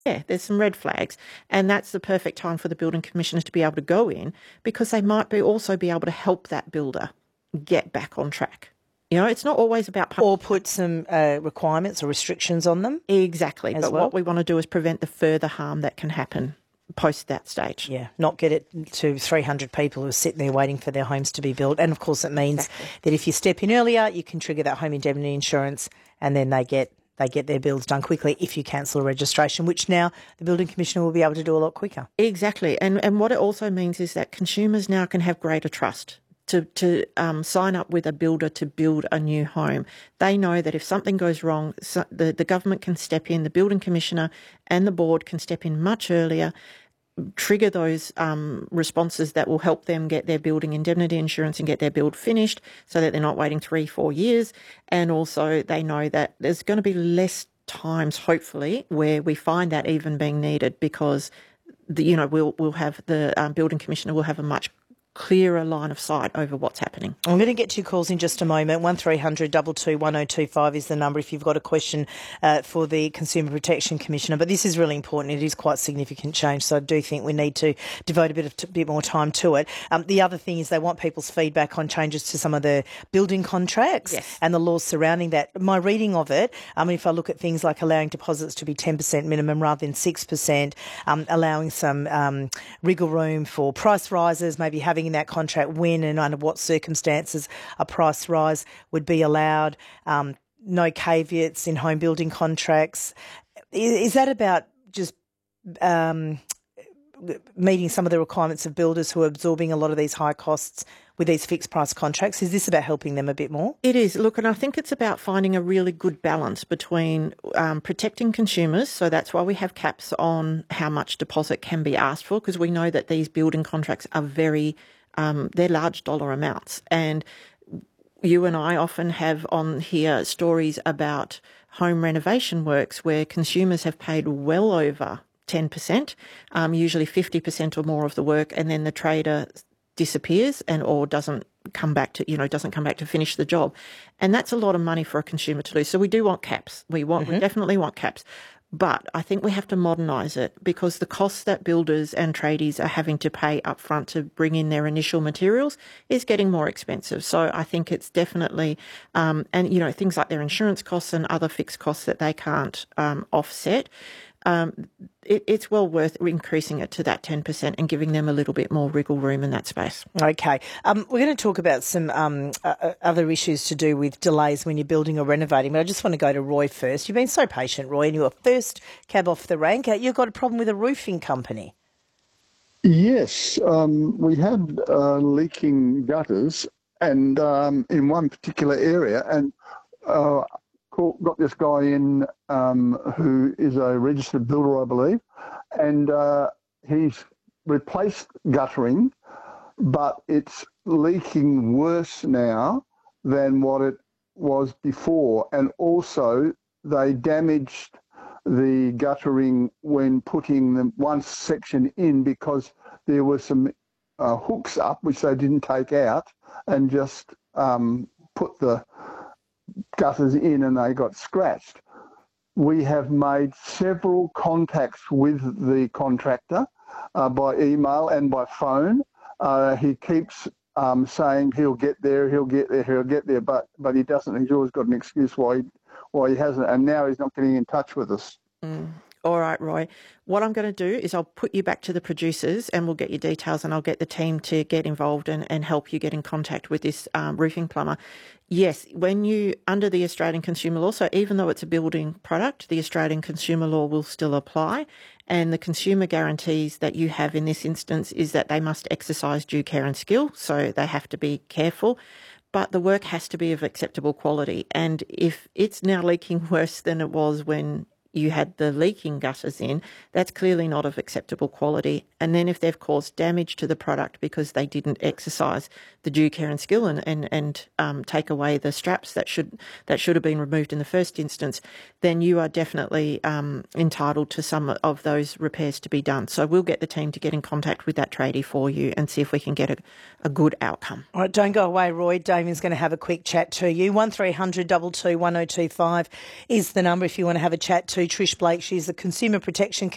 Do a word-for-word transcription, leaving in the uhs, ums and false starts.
Yeah, there's some red flags, and that's the perfect time for the building commissioner to be able to go in, because they might be also be able to help that builder get back on track. You know, it's not always about... Or put some uh, requirements or restrictions on them. Exactly. But well. what we want to do is prevent the further harm that can happen post that stage. Yeah, not get it to three hundred people who are sitting there waiting for their homes to be built. And, of course, it means exactly. that if you step in earlier, you can trigger that home indemnity insurance, and then they get they get their builds done quickly if you cancel a registration, which now the building commissioner will be able to do a lot quicker. Exactly. And and what it also means is that consumers now can have greater trust to, to um, sign up with a builder to build a new home. They know that if something goes wrong, so the, the government can step in, the building commissioner and the board can step in much earlier, trigger those um, responses that will help them get their building indemnity insurance and get their build finished, so that they're not waiting three, four years. And also they know that there's going to be less times, hopefully, where we find that even being needed, because the, you know, we'll we'll have the um, building commissioner will have a much clearer line of sight over what's happening. I'm going to get two calls in just a moment. one three hundred two two one oh two five is the number if you've got a question uh, for the Consumer Protection Commissioner. But this is really important. It is quite significant change, so I do think we need to devote a bit of t- bit more time to it. Um, the other thing is they want people's feedback on changes to some of the building contracts yes. and the laws surrounding that. My reading of it, I mean, if I look at things like allowing deposits to be ten percent minimum rather than six percent, um, allowing some um, wriggle room for price rises, maybe having in that contract when and under what circumstances a price rise would be allowed, um, no caveats in home building contracts. Is, is that about just um, meeting some of the requirements of builders who are absorbing a lot of these high costs with these fixed price contracts? Is this about helping them a bit more? It is. Look, and I think it's about finding a really good balance between um, protecting consumers. So that's why we have caps on how much deposit can be asked for, because we know that these building contracts are very, um, they're large dollar amounts. And you and I often have on here stories about home renovation works where consumers have paid well over ten percent, um, usually fifty percent or more of the work, and then the trader disappears and or doesn't come back to, you know, doesn't come back to finish the job. And that's a lot of money for a consumer to lose. So we do want caps. We want, mm-hmm. we definitely want caps. But I think we have to modernise it, because the costs that builders and tradies are having to pay up front to bring in their initial materials is getting more expensive. So I think it's definitely, um, and, you know, things like their insurance costs and other fixed costs that they can't um, offset. Um, it, it's well worth increasing it to that ten percent and giving them a little bit more wriggle room in that space. Okay. Um, we're going to talk about some um, uh, other issues to do with delays when you're building or renovating, but I just want to go to Roy first. You've been so patient, Roy, and you're first cab off the rank. You've got a problem with a roofing company. Yes. Um, we had uh, leaking gutters and um, in one particular area, and uh, got this guy in um, who is a registered builder, I believe, and uh, he's replaced guttering, but it's leaking worse now than what it was before. And also they damaged the guttering when putting the one section in, because there were some uh, hooks up which they didn't take out and just um, put the gutters in, and they got scratched. We have made several contacts with the contractor uh, by email and by phone. Uh, he keeps um, saying he'll get there, he'll get there, he'll get there, but but he doesn't. He's always got an excuse why he, why he hasn't, and now he's not getting in touch with us. Mm. All right, Roy. What I'm going to do is I'll put you back to the producers and we'll get your details, and I'll get the team to get involved and, and help you get in contact with this um, roofing plumber. Yes, when you, under the Australian Consumer Law, so even though it's a building product, the Australian Consumer Law will still apply, and the consumer guarantees that you have in this instance is that they must exercise due care and skill, so they have to be careful. But the work has to be of acceptable quality. And if it's now leaking worse than it was when you had the leaking gutters in, that's clearly not of acceptable quality. And then if they've caused damage to the product because they didn't exercise the due care and skill and, and, and um, take away the straps that should that should have been removed in the first instance, then you are definitely um, entitled to some of those repairs to be done. So we'll get the team to get in contact with that tradie for you and see if we can get a, a good outcome. All right, don't go away, Roy. Damien's going to have a quick chat to you. one three hundred two two one oh two five is the number if you want to have a chat to Trish Blake. She's the Consumer Protection